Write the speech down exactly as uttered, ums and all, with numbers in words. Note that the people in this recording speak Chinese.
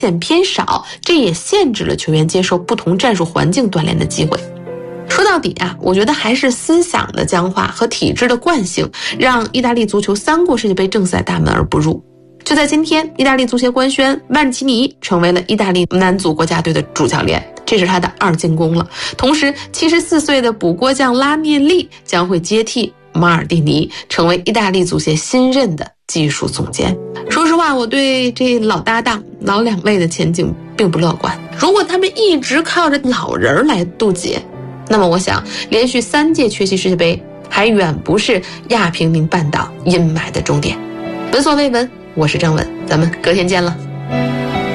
显偏少，这也限制了球员接受不同战术环境锻炼的机会。说到底啊，我觉得还是思想的僵化和体制的惯性，让意大利足球三过世界杯正赛大门而不入。就在今天，意大利足协官宣曼奇尼成为了意大利男足国家队的主教练，这是他的二进宫了。同时，七十四岁的补锅匠拉涅利将会接替马尔蒂尼，成为意大利足协新任的技术总监。说实话，我对这老搭档老两位的前景并不乐观。如果他们一直靠着老人来渡劫，那么我想连续三届缺席世界杯还远不是亚平宁半岛阴霾的终点。闻所未闻，我是郑文，咱们隔天见了。